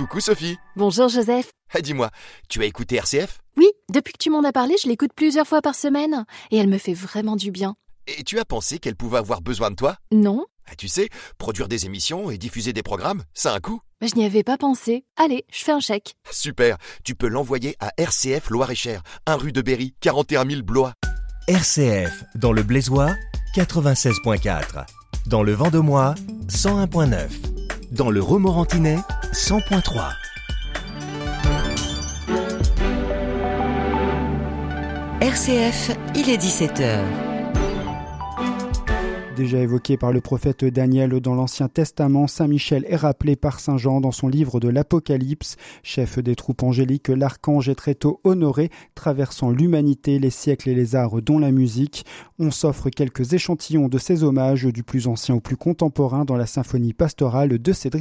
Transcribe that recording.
Coucou Sophie. Bonjour Joseph. Dis-moi, tu as écouté RCF ? Oui, depuis que tu m'en as parlé, je l'écoute plusieurs fois par semaine. Et elle me fait vraiment du bien. Et tu as pensé qu'elle pouvait avoir besoin de toi ? Non, Tu sais, produire des émissions et diffuser des programmes, ça a un coût. je n'y avais pas pensé. Allez, je fais un chèque. Super, tu peux l'envoyer à RCF Loir-et-Cher, 1 rue de Berry, 41 000 Blois. RCF, dans le Blésois, 96.4. Dans le Vendomois, 101.9. Dans le Romorantinais, 100.3. RCF, il est 17h. Déjà évoqué par le prophète Daniel dans l'Ancien Testament, Saint Michel est rappelé par Saint Jean dans son livre de l'Apocalypse. Chef des troupes angéliques, l'archange est très tôt honoré, traversant l'humanité, les siècles et les arts dont la musique. On s'offre quelques échantillons de ces hommages, du plus ancien au plus contemporain, dans la symphonie pastorale de Cédric